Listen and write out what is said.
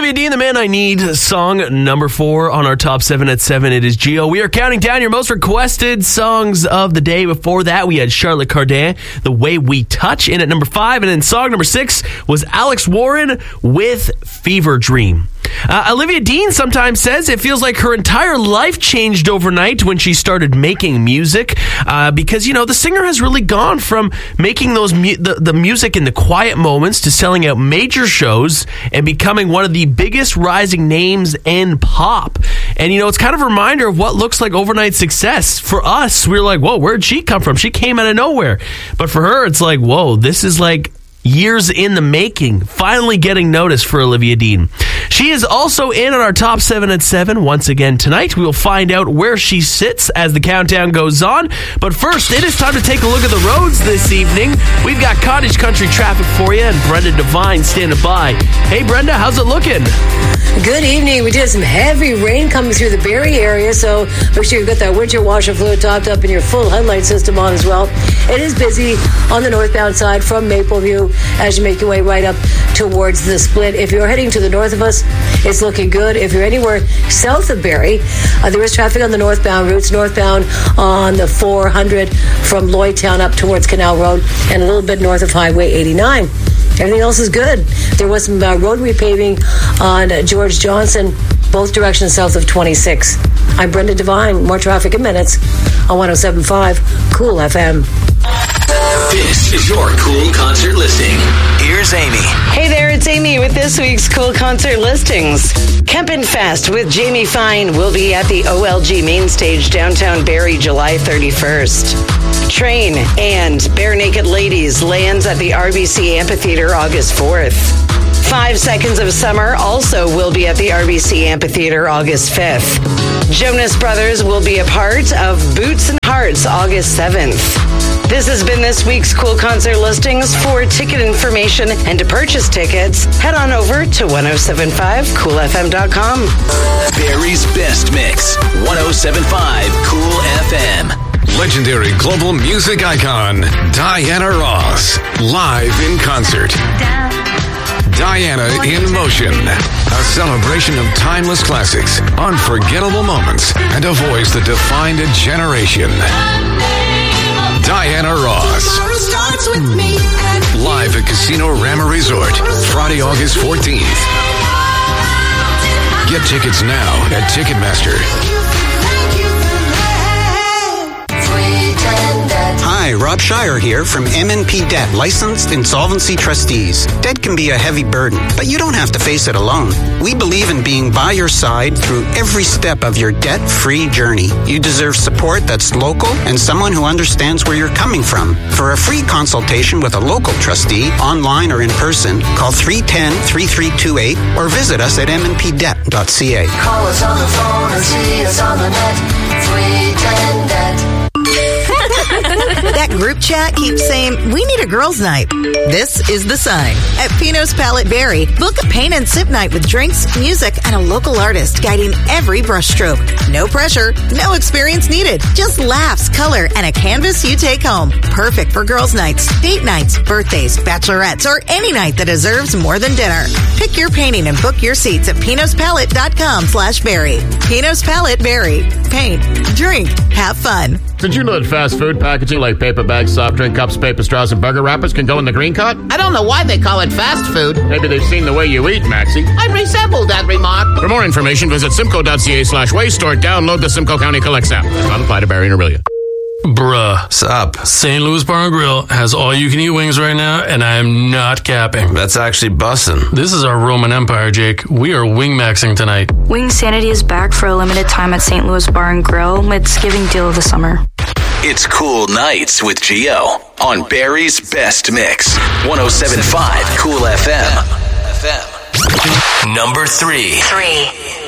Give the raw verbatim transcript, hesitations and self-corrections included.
Olivia Dean, The Man I Need, song number four on our top seven at seven. It is Geo. We are counting down your most requested songs of the day. Before that, we had Charlotte Cardin, The Way We Touch, in at number five. And then song number six was Alex Warren with Fever Dream. Uh, Olivia Dean sometimes says it feels like her entire life changed overnight when she started making music uh, because, you know, the singer has really gone from making those mu- the, the music in the quiet moments to selling out major shows and becoming one of the biggest rising names in pop. And, you know, it's kind of a reminder of what looks like overnight success. For us, we're like, whoa, where'd she come from? She came out of nowhere. But for her, it's like, whoa, this is like years in the making, finally getting noticed for Olivia Dean. She is also in on our top seven at seven once again tonight. We will find out where she sits as the countdown goes on. But first, it is time to take a look at the roads this evening. We've got cottage country traffic for you, and Brenda Devine standing by. Hey, Brenda, how's it looking? Good evening. We did some heavy rain coming through the Barrie area, so make sure you've got that winter washer fluid topped up and your full headlight system on as well. It is busy on the northbound side from Mapleview as you make your way right up towards the split. If you're heading to the north of us, it's looking good. If you're anywhere south of Barrie, uh, there is traffic on the northbound routes, northbound on the four hundred from Lloydtown up towards Canal Road and a little bit north of Highway eighty-nine. Everything else is good. There was some uh, road repaving on uh, George Johnson, both directions south of twenty-six. I'm Brenda Devine. More traffic in minutes on one oh seven point five Cool F M. This is your Cool Concert Listing. Here's Amy. Hey there, it's Amy with this week's Cool Concert Listings. Kempin Fest with Jamie Fine will be at the O L G Main Stage downtown Barrie July thirty-first. Train and Bare Naked Ladies lands at the R B C Amphitheater August fourth. Five Seconds of Summer also will be at the R B C Amphitheater August fifth. Jonas Brothers will be a part of Boots and Hearts August seventh. This has been this week's Cool Concert Listings. For ticket information and to purchase tickets, head on over to ten seventy-five cool f m dot com. Barrie's Best Mix, ten seventy-five Cool F M. Legendary global music icon, Diana Ross, live in concert. Diana in Motion, a celebration of timeless classics, unforgettable moments, and a voice that defined a generation. Diana Ross. Live at Casino Rama Resort, Friday, August fourteenth. Get tickets now at Ticketmaster. Hi, Rob Shire here from M and P Debt, licensed insolvency trustees. Debt can be a heavy burden, but you don't have to face it alone. We believe in being by your side through every step of your debt-free journey. You deserve support that's local and someone who understands where you're coming from. For a free consultation with a local trustee, online or in person, call three one zero, three three two eight or visit us at m n p debt dot c a. Call us on the phone or see us on the net. three one zero debt. That group chat keeps saying, we need a girls' night. This is the sign. At Pino's Palette Barrie, book a paint and sip night with drinks, music, and a local artist guiding every brushstroke. No pressure, no experience needed. Just laughs, color, and a canvas you take home. Perfect for girls' nights, date nights, birthdays, bachelorettes, or any night that deserves more than dinner. Pick your painting and book your seats at pinos palette dot com slash Barrie. Pino's Palette Barrie. Paint, drink, have fun. Did you know that fast food packaging like paper bags, soft drink cups, paper straws, and burger wrappers can go in the green cart? I don't know why they call it fast food. Maybe they've seen the way you eat, Maxie. I resemble that remark. For more information, visit simcoe dot c a slash waste or download the Simcoe County Collects app. Not apply to Barrie and Aurelia. Bruh. Sup? Saint Louis Bar and Grill has all-you-can-eat wings right now, and I am not capping. That's actually bussin'. This is our Roman Empire, Jake. We are wing-maxing tonight. Wing Sanity is back for a limited time at Saint Louis Bar and Grill. It's giving deal of the summer. It's Cool Nights with Geo on Barrie's Best Mix. ten seventy-five Cool F M. F M. Number three. Three.